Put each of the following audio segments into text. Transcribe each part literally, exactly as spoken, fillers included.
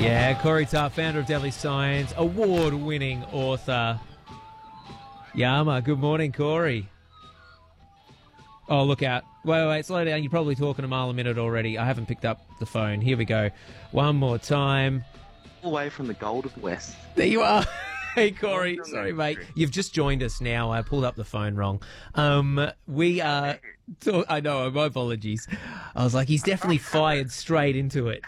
Yeah, Corey Tarr, founder of Deadly Science, award-winning author. Yama, good morning, Corey. Oh, look out. Wait, wait, slow down. You're probably talking a mile a minute already. I haven't picked up the phone. Here we go. One more time. Away from the Golden West. There you are. Hey, Corey. Sorry, mate. You've just joined us now. I pulled up the phone wrong. Um, we are... Talk- I know, my apologies. I was like, he's definitely fired straight into it.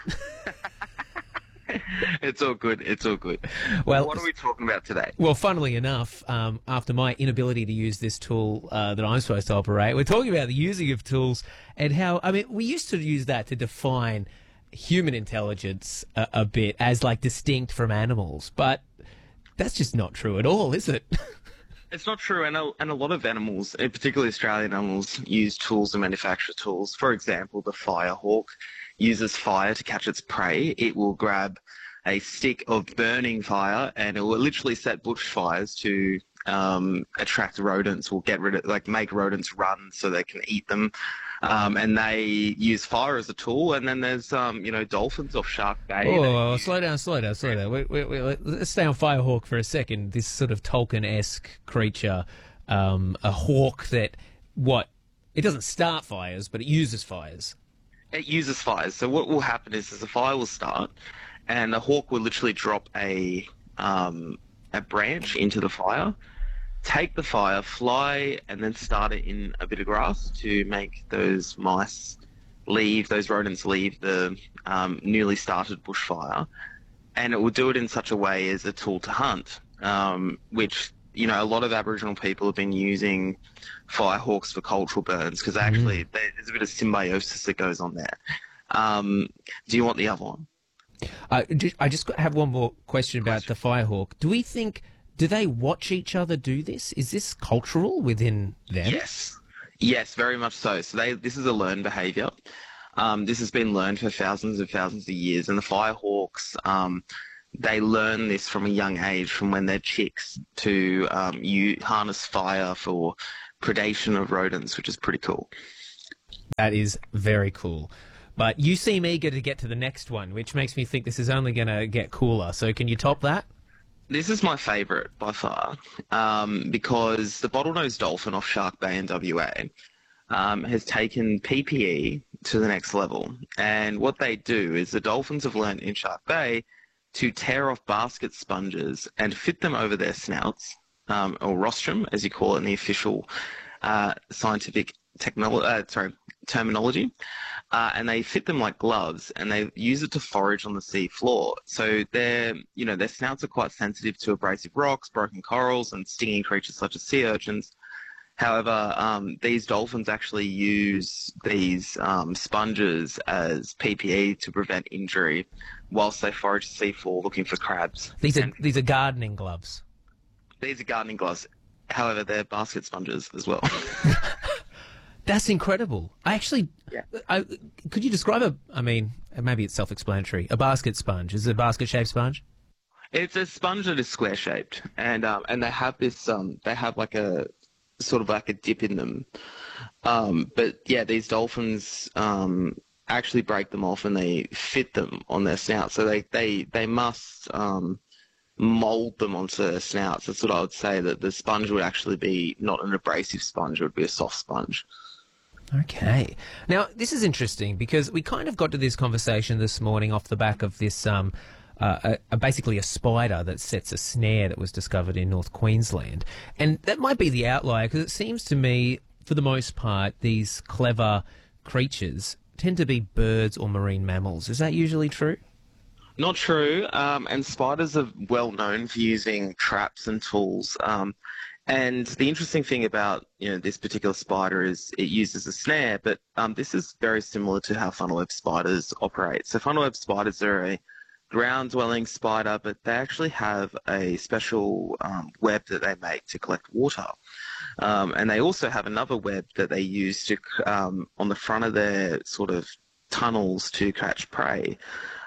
It's all good. It's all good. Well, what are we talking about today? Well, funnily enough, um, after my inability to use this tool uh, that I'm supposed to operate, we're talking about the using of tools and how, I mean, we used to use that to define human intelligence a, a bit as like distinct from animals, but that's just not true at all, is it? It's not true, and a, and a lot of animals, and particularly Australian animals, use tools to manufacture tools. For example, the firehawk uses fire to catch its prey. It will grab a stick of burning fire and it will literally set bushfires to um, attract rodents or get rid of, like, make rodents run so they can eat them. Um, and they use fire as a tool. And then there's, um, you know, dolphins off Shark Bay. Oh, slow down, slow down, slow down. Wait, wait, wait, let's stay on Firehawk for a second. This sort of Tolkien-esque creature, um, a hawk that, what, it doesn't start fires, but it uses fires. It uses fires. So what will happen is, is the fire will start, and the hawk will literally drop a um, a branch into the fire, take the fire, fly, and then start it in a bit of grass to make those mice leave, those rodents leave the um, newly started bushfire. And it will do it in such a way as a tool to hunt, um, which, you know, a lot of Aboriginal people have been using firehawks for cultural burns because actually mm. there's a bit of symbiosis that goes on there. Um, do you want the other one? Uh, I just have one more question about question. the firehawk. Do we think, do they watch each other do this? Is this cultural within them? Yes. Yes, very much so. So they, this is a learned behaviour. Um, this has been learned for thousands and thousands of years, and the firehawks, um, they learn this from a young age, from when they're chicks, to um, you harness fire for predation of rodents, which is pretty cool. That is very cool. But you seem eager to get to the next one, which makes me think this is only going to get cooler. So can you top that? This is my favourite by far, um, because the bottlenose dolphin off Shark Bay in W A um, has taken P P E to the next level. And what they do is the dolphins have learned in Shark Bay to tear off basket sponges and fit them over their snouts, um, or rostrum, as you call it in the official uh, scientific technolo- uh, sorry, terminology. Uh, and they fit them like gloves, and they use it to forage on the sea floor. So their, you know, their snouts are quite sensitive to abrasive rocks, broken corals, and stinging creatures such as sea urchins. However, um, these dolphins actually use these um, sponges as P P E to prevent injury whilst they forage the sea floor looking for crabs. These are and these are gardening gloves. These are gardening gloves. However, they're basket sponges as well. That's incredible. I actually, yeah. I, could you describe a, I mean, maybe it's self-explanatory, a basket sponge. Is it a basket-shaped sponge? It's a sponge that is square-shaped, and um, and they have this, um, they have like a, sort of like a dip in them. Um, but yeah, these dolphins um, actually break them off and they fit them on their snout. So they, they, they must um, mold them onto their snouts. That's what I would say, that the sponge would actually be not an abrasive sponge, it would be a soft sponge. Okay. Now, this is interesting because we kind of got to this conversation this morning off the back of this, um, uh, a, a, basically a spider that sets a snare that was discovered in North Queensland. And that might be the outlier because it seems to me, for the most part, these clever creatures tend to be birds or marine mammals. Is that usually true? Not true. Um, and spiders are well known for using traps and tools. Um, And the interesting thing about, you know, this particular spider is it uses a snare, but um, this is very similar to how funnel-web spiders operate. So funnel-web spiders are a ground-dwelling spider, but they actually have a special um, web that they make to collect water. Um, and they also have another web that they use to um, on the front of their sort of tunnels to catch prey.